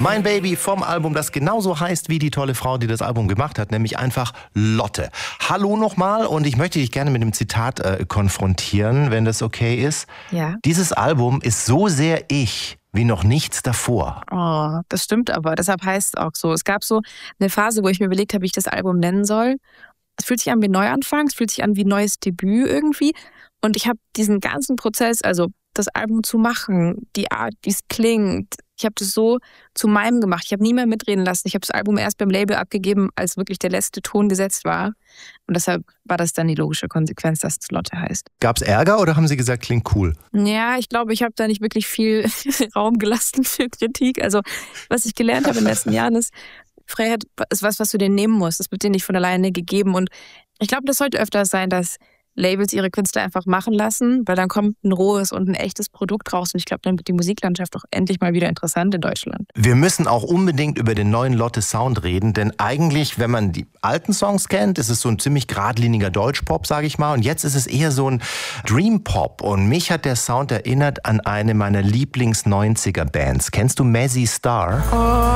Mein Baby vom Album, das genauso heißt wie die tolle Frau, die das Album gemacht hat, nämlich einfach Lotte. Hallo nochmal und ich möchte dich gerne mit dem Zitat konfrontieren, wenn das okay ist. Ja. Dieses Album ist so sehr ich wie noch nichts davor. Oh, das stimmt aber. Deshalb heißt es auch so. Es gab so eine Phase, wo ich mir überlegt habe, wie ich das Album nennen soll. Es fühlt sich an wie Neuanfang, es fühlt sich an wie neues Debüt irgendwie. Und ich habe diesen ganzen Prozess, also das Album zu machen, die Art, wie es klingt, ich habe das so zu meinem gemacht. Ich habe nie mehr mitreden lassen. Ich habe das Album erst beim Label abgegeben, als wirklich der letzte Ton gesetzt war. Und deshalb war das dann die logische Konsequenz, dass es Lotte heißt. Gab's Ärger oder haben sie gesagt, klingt cool? Ja, ich glaube, ich habe da nicht wirklich viel Raum gelassen für Kritik. Also was ich gelernt habe in den letzten Jahren ist, Freiheit ist was du dir nehmen musst. Das wird dir nicht von alleine gegeben. Und ich glaube, das sollte öfter sein, dass Labels ihre Künstler einfach machen lassen, weil dann kommt ein rohes und ein echtes Produkt raus. Und ich glaube, dann wird die Musiklandschaft auch endlich mal wieder interessant in Deutschland. Wir müssen auch unbedingt über den neuen Lotte-Sound reden, denn eigentlich, wenn man die alten Songs kennt, ist es so ein ziemlich geradliniger Deutschpop, sage ich mal. Und jetzt ist es eher so ein Dream-Pop. Und mich hat der Sound erinnert an eine meiner Lieblings-90er-Bands. Kennst du Mazzy Star?